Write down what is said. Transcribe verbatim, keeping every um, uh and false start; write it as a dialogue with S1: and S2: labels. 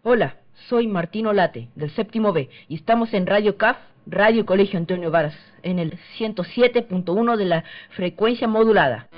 S1: Hola, soy Martín Olate, del séptimo B, y estamos en Radio C A F, Radio Colegio Antonio Varas, en el ciento siete punto uno de la frecuencia modulada.